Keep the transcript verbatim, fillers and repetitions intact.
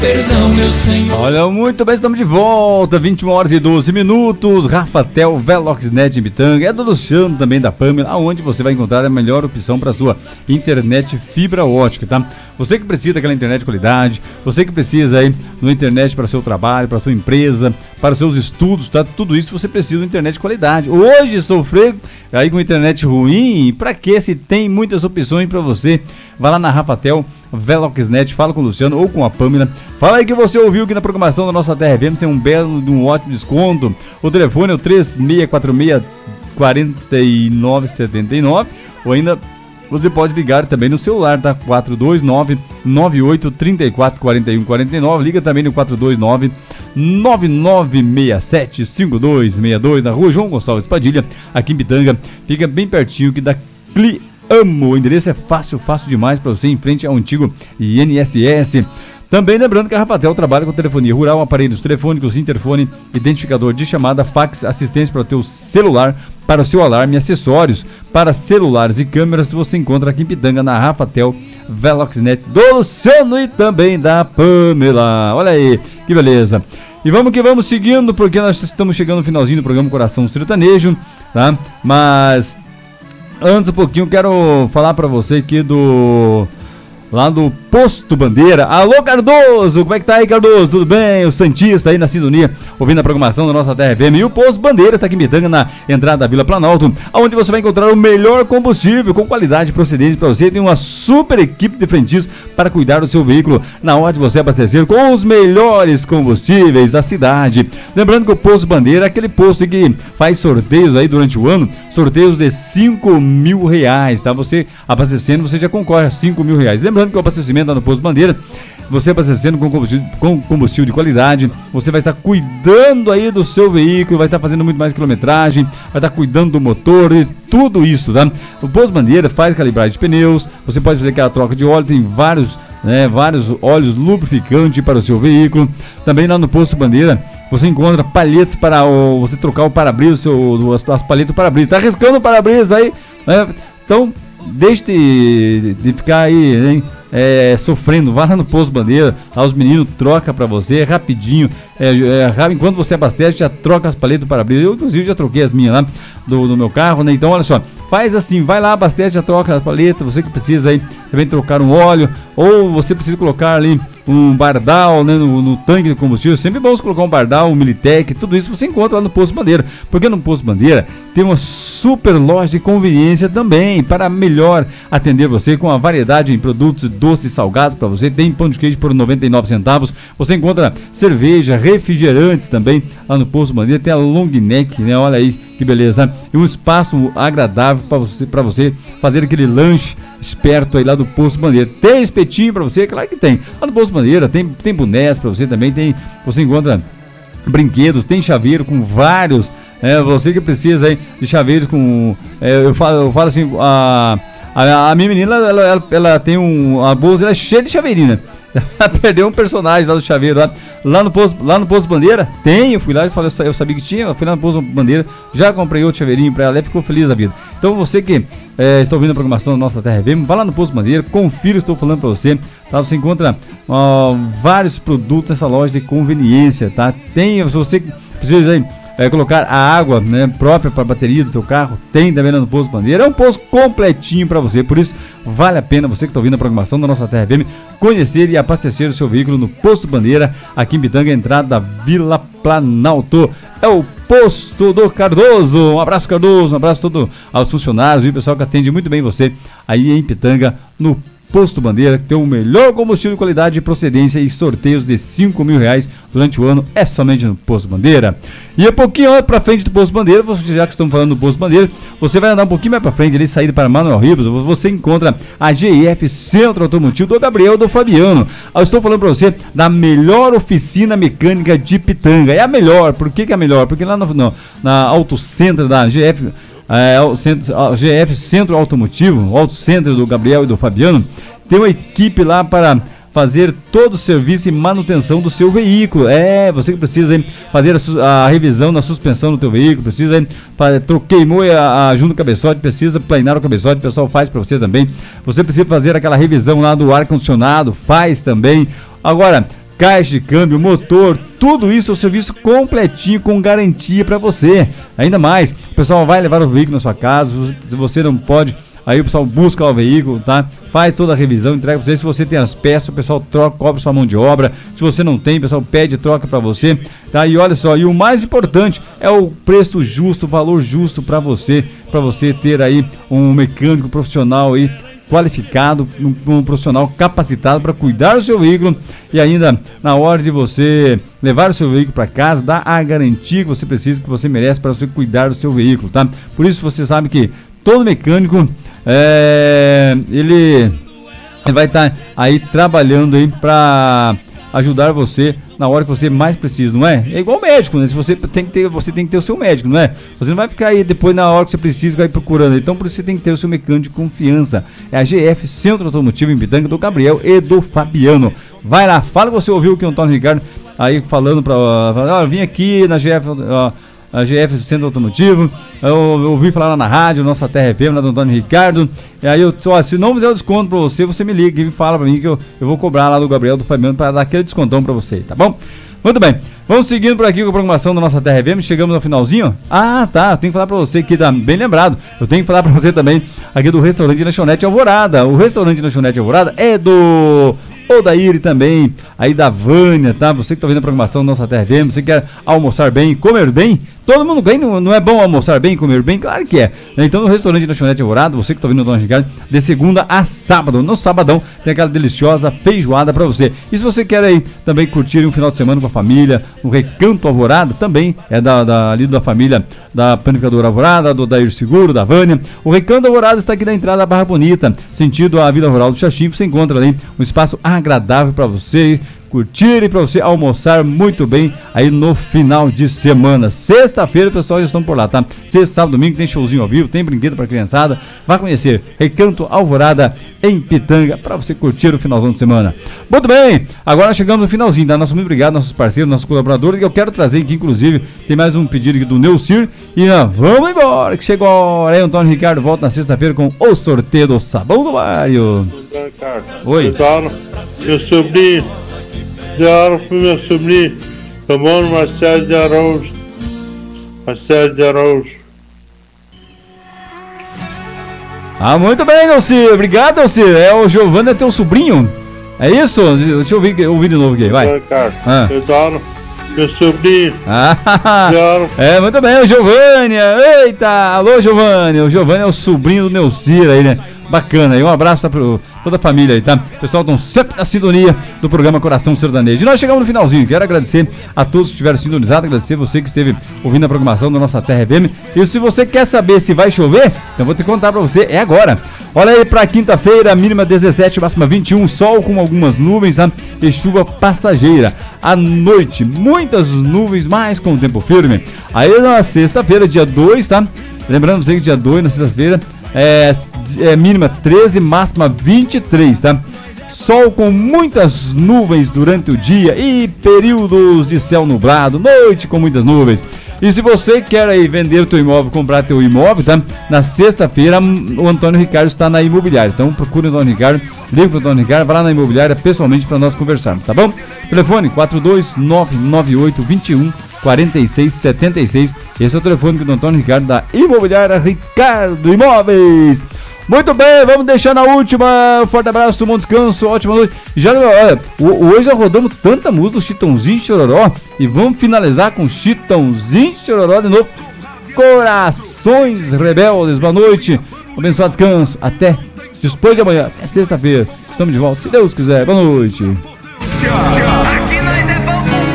Perdão, meu Senhor. Olha, muito bem, estamos de volta, vinte e uma horas e doze minutos, Rafatel, Veloxnet em Pitanga, é do Luciano, também da Pamela, onde você vai encontrar a melhor opção para sua internet fibra ótica, tá? Você que precisa daquela internet de qualidade, você que precisa aí no internet para o seu trabalho, para a sua empresa, para os seus estudos, tá? Tudo isso você precisa de internet de qualidade. Hoje sofrer aí com internet ruim, para que se tem muitas opções para você? Vai lá na Rafatel, Veloxnet, fala com o Luciano ou com a Pamela. Fala aí que você ouviu aqui na programação da nossa Terra F M, tem um belo, um ótimo desconto. O telefone é o três seis quatro seis, quatro nove sete nove, ou ainda você pode ligar também no celular, tá? quatro dois nove, nove oito três quatro, quatro um quatro nove. Liga também no quatro dois nove, nove nove seis sete, cinco dois seis dois, na rua João Gonçalves Padilha, aqui em Pitanga. Fica bem pertinho aqui da Cli Amo. O endereço é fácil, fácil demais para você, em frente ao antigo I N S S. Também lembrando que a Rafatel trabalha com telefonia rural, aparelhos telefônicos, interfone, identificador de chamada, fax, assistência para o teu celular, para o seu alarme, acessórios para celulares e câmeras. Você encontra aqui em Pitanga na Rafatel, Veloxnet do Luciano e também da Pamela. Olha aí, que beleza. E vamos que vamos seguindo, porque nós estamos chegando no finalzinho do programa Coração Sertanejo, tá? Mas antes um pouquinho, quero falar para você aqui do... lá do Posto Bandeira. Alô, Cardoso, como é que tá aí, Cardoso? Tudo bem? O Santista aí na sintonia, ouvindo a programação da nossa Terra F M. E o Posto Bandeira está aqui em Pitanga, na entrada da Vila Planalto, onde você vai encontrar o melhor combustível com qualidade e procedência para você. Tem uma super equipe de frentistas para cuidar do seu veículo na hora de você abastecer com os melhores combustíveis da cidade. Lembrando que o Posto Bandeira é aquele posto que faz sorteios aí durante o ano, sorteios de cinco mil reais, tá? Você abastecendo, você já concorre a cinco mil reais. Lembrando que o abastecimento lá no Posto Bandeira, você abastecendo com combustível, com combustível de qualidade, você vai estar cuidando aí do seu veículo, vai estar fazendo muito mais quilometragem, vai estar cuidando do motor e tudo isso, tá? O Posto Bandeira faz calibragem de pneus, você pode fazer aquela troca de óleo, tem vários, né, vários óleos lubrificantes para o seu veículo. Também lá no Posto Bandeira você encontra palhetas para o, você trocar o para-brisa, as, as palhetas do para-brisa. Tá arriscando o para-brisa aí, né? Então deixe de, de ficar aí, hein, é, sofrendo. Vá lá no Posto Bandeira, lá os meninos trocam pra você rapidinho, é, é, enquanto você abastece, já troca as paletas do para-brisa. Eu inclusive já troquei as minhas lá do, do meu carro, né? Então olha só, faz assim, vai lá, abastece, já troca as paletas. Você que precisa aí também trocar um óleo, ou você precisa colocar ali um bardal, né, no, no tanque de combustível. Sempre bom você colocar um bardal, um Militec, tudo isso você encontra lá no Posto Bandeira, porque no Posto Bandeira tem uma super loja de conveniência também, para melhor atender você, com a variedade em produtos doces e salgados para você. Tem pão de queijo por noventa e nove centavos, você encontra cerveja, refrigerantes também lá no Posto Bandeira. Tem a long neck, né, olha aí que beleza, e um espaço agradável para você, para você fazer aquele lanche esperto aí lá do Posto Bandeira. Tem espetinho para você, claro que tem. Lá no Posto Bandeira tem, tem bonés para você também, tem, você encontra brinquedos, tem chaveiro com vários, é, você que precisa aí de chaveiros com, é, eu, falo, eu falo assim, a, a, a minha menina, ela, ela, ela tem um, a bolsa, ela é cheia de chaveirinho, né? Ela perdeu um personagem lá do chaveiro, lá, lá, no posto, lá no Posto Bandeira, tem, eu fui lá e falei, eu sabia que tinha, eu fui lá no Posto Bandeira, já comprei outro chaveirinho pra ela e ficou feliz da vida. Então você que é, está ouvindo a programação da nossa Terra F M, vá lá no Posto Bandeira, confira, estou falando pra você, tá? Você encontra ó, vários produtos nessa loja de conveniência, tá? Tem, se você precisa aí, É, colocar a água, né, própria para a bateria do teu carro, tem também lá no Posto Bandeira. É um posto completinho para você, por isso vale a pena você que está ouvindo a programação da nossa Terra F M conhecer e abastecer o seu veículo no Posto Bandeira, aqui em Pitanga, entrada da Vila Planalto. É o Posto do Cardoso. Um abraço, Cardoso, um abraço a todos aos funcionários e o pessoal que atende muito bem você aí em Pitanga, no Posto Bandeira, que tem o melhor combustível de qualidade e procedência e sorteios de cinco mil reais durante o ano, é somente no Posto Bandeira. E um pouquinho para frente do Posto Bandeira, você, já que estamos falando do Posto Bandeira, você vai andar um pouquinho mais para frente, ali, saída para Manuel Ribas, você encontra a G F Centro Automotivo do Gabriel do Fabiano. Eu estou falando para você da melhor oficina mecânica de Pitanga. É a melhor. Por que que é a melhor? Porque lá no, no, na Auto Center da G F, É, o centro, a G F Centro Automotivo, o Auto Center do Gabriel e do Fabiano, tem uma equipe lá para fazer todo o serviço e manutenção do seu veículo. É, você que precisa hein, fazer a, a revisão na suspensão do teu veículo, precisa hein, para, queimou a, a junta do cabeçote, precisa planear o cabeçote, o pessoal faz para você também. Você precisa fazer aquela revisão lá do ar-condicionado, faz também. Agora, caixa de câmbio, motor, tudo isso é o serviço completinho com garantia para você. Ainda mais, o pessoal vai levar o veículo na sua casa, se você não pode, aí o pessoal busca o veículo, tá? Faz toda a revisão, entrega para você. Se você tem as peças, o pessoal troca, cobra sua mão de obra. Se você não tem, o pessoal pede troca para você, tá? E olha só, e o mais importante é o preço justo, o valor justo para você, para você ter aí um mecânico profissional aí qualificado, um, um profissional capacitado para cuidar do seu veículo e ainda na hora de você levar o seu veículo para casa, dar a garantia que você precisa, que você merece para você cuidar do seu veículo, tá? Por isso você sabe que todo mecânico é, ele, ele vai estar tá aí trabalhando aí para ajudar você na hora que você mais precisa, não é? É igual médico, né? Se você tem que ter, você tem que ter o seu médico, não é? Você não vai ficar aí depois na hora que você precisa, vai procurando. Então por isso você tem que ter o seu mecânico de confiança. É a G F Centro Automotivo em Pitanga, do Gabriel e do Fabiano. Vai lá, fala que você ouviu o que o Antônio Ricardo aí falando para, ó, vim aqui na G F, ó, a G F Centro Automotivo, eu, eu ouvi falar lá na rádio, nossa Terra F M, lá do Antônio Ricardo, e aí eu, ó, se não fizer o desconto pra você, você me liga e me fala pra mim que eu, eu vou cobrar lá do Gabriel, do Fabiano, pra dar aquele descontão pra você, tá bom? Muito bem, vamos seguindo por aqui com a programação da nossa Terra F M, chegamos ao finalzinho. Ah, tá, eu tenho que falar pra você que tá bem lembrado, eu tenho que falar pra você também aqui do restaurante Lanchonete Alvorada. O restaurante Lanchonete Alvorada é do Odair também, aí da Vânia, tá? Você que tá vendo a programação da nossa Terra F M, você quer almoçar bem, comer bem, todo mundo bem, não, não é bom almoçar bem, comer bem? Claro que é. Então no restaurante Lanchonete Alvorada, você que tá vendo o Dona Ricardo, de segunda a sábado, no sabadão, tem aquela deliciosa feijoada pra você. E se você quer aí também curtir um final de semana com a família, o Recanto Alvorada, também é da, da, ali da família da Panificadora Alvorada, do Odair Seguro, da Vânia. O Recanto Alvorada está aqui na entrada da Barra Bonita, sentido a Vila Rural do Xaxim. Você encontra ali um espaço agradável para você curtir e para você almoçar muito bem aí no final de semana. Sexta-feira o pessoal já estão por lá, tá? Sexta, sábado, domingo tem showzinho ao vivo, tem brinquedo para criançada. Vá conhecer Recanto Alvorada em Pitanga para você curtir o finalzão de semana. Muito bem, agora chegamos no finalzinho, tá? Nosso muito obrigado, nossos parceiros, nossos colaboradores. E eu quero trazer aqui, inclusive, tem mais um pedido aqui do Neucir. E ó, vamos embora, que chegou a hora. Aí o Antônio Ricardo volta na sexta-feira com o sorteio do Sabão do Mário. Oi. Meu sobrinho, já para meu sobrinho, Ramon Marcelo de Araújo. Marcelo de Araújo. Ah, muito bem, Nelcir. Obrigado, Nelcir. É o Giovanni, é teu sobrinho? É isso? Deixa eu ouvir, ouvir de novo aqui, vai. Ah. Eu dou meu sobrinho. Ah, é, muito bem, o Giovanni. Eita, alô, Giovanni. O Giovanni é o sobrinho do Nelcir aí, né? Bacana, e um abraço para toda a família aí, tá? O pessoal estão sempre na sintonia do programa Coração Sertanejo. E nós chegamos no finalzinho, quero agradecer a todos que estiveram sintonizados, agradecer você que esteve ouvindo a programação da nossa Terra F M. E se você quer saber se vai chover, então vou te contar para você, é agora. Olha aí para quinta-feira, mínima dezessete, máxima vinte e um, sol com algumas nuvens, tá? E chuva passageira. À noite, muitas nuvens, mas com o tempo firme. Aí na sexta-feira, dia dois, tá? Lembrando você que dia dois, na sexta-feira, É, é mínima treze, máxima vinte e três, tá? Sol com muitas nuvens durante o dia e períodos de céu nublado, noite com muitas nuvens. E se você quer aí vender o teu imóvel, comprar teu imóvel, tá? Na sexta-feira o Antônio Ricardo está na imobiliária. Então procure o Antônio Ricardo, liga para o Antônio Ricardo, vai lá na imobiliária pessoalmente para nós conversarmos, tá bom? Telefone quatro dois nove nove oito dois um quarenta e seis setenta e seis. Esse é o telefone do Antônio Ricardo da Imobiliária Ricardo Imóveis. Muito bem, vamos deixar na última. Forte abraço, bom descanso, ótima noite. Já, olha, hoje já rodamos tanta música do Chitãozinho e Chororó. E vamos finalizar com Chitãozinho e Chororó de novo. Corações Rebeldes, boa noite, abençoado descanso. Até depois de amanhã, até sexta-feira. Estamos de volta, se Deus quiser. Boa noite.